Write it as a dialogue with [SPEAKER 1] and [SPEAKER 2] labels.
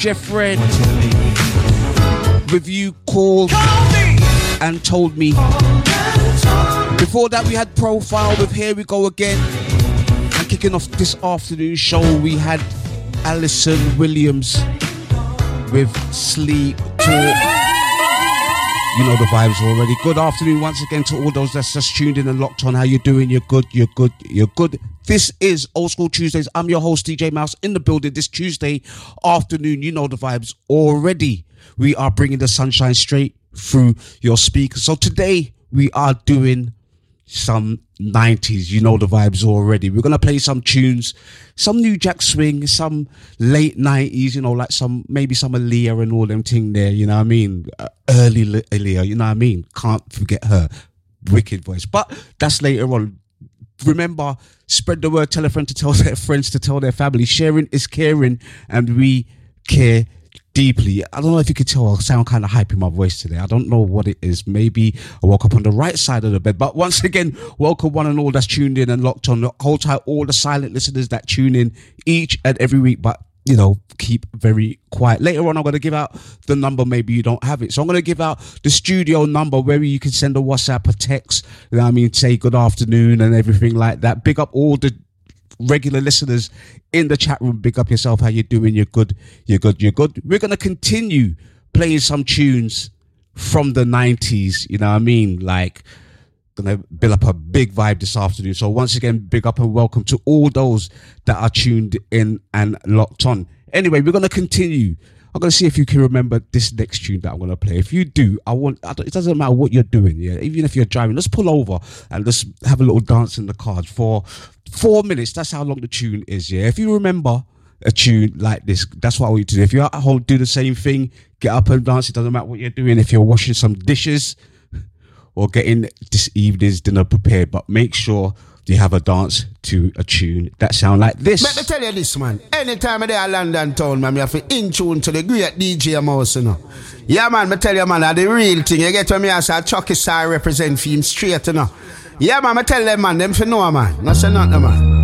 [SPEAKER 1] Jeff Red with You Called and Told Me. Before that we had Profile with Here We Go Again. And kicking off this afternoon show we had Alison Williams with Sleep Talk. You know the vibes already. Good afternoon once again to all those that's just tuned in and locked on. How you doing? You're good. This is Old School Tuesdays. I'm your host DJ Mouse in the building this Tuesday afternoon. You know the vibes already. We are bringing the sunshine straight through your speakers. So today we are doing some 90s. You know the vibes already. We're going to play some tunes, some New Jack Swing, some late 90s, you know, like maybe some Aaliyah and all them thing there, you know what I mean? Early Aaliyah, you know what I mean? Can't forget her wicked voice. But that's later on. Remember, spread the word, tell a friend to tell their friends to tell their family. Sharing is caring, and we care deeply. I don't know if you could tell I sound kind of hype in my voice today. I don't know what it is. Maybe I woke up on the right side of the bed. But once again, welcome one and all that's tuned in and locked on. Hold tight, all the silent listeners that tune in each and every week. But, you know, keep very quiet. Later on, I'm going to give out the number. Maybe you don't have it. So I'm going to give out the studio number where you can send a WhatsApp, a text. You know what I mean? Say good afternoon and everything like that. Big up all the regular listeners in the chat room. Big up yourself. How you doing? You're good. We're going to continue playing some tunes from the 90s, you know what I mean? Like, gonna build up a big vibe this afternoon. So once again, big up and welcome to all those that are tuned in and locked on. Anyway, we're going to continue. I'm going to see if you can remember this next tune that I'm going to play. If you do, it doesn't matter what you're doing. Yeah, even if you're driving, let's pull over and let's have a little dance in the car for 4 minutes. That's how long the tune is. Yeah, if you remember a tune like this, that's what I want you to do. If you're at home, do the same thing. Get up and dance. It doesn't matter what you're doing. If you're washing some dishes or getting this evening's dinner prepared, but make sure you have a dance to a tune that sound like this.
[SPEAKER 2] Let me tell you this, man. Anytime I'm there in London town, man, you have to in tune to the great DJ Mouse, you know. Yeah, man, me tell you, man, that's the real thing. You get to me as a Chucky Star represent for him straight, you know. Yeah, man, me tell them, man, them for know, man. Not say nothing, man.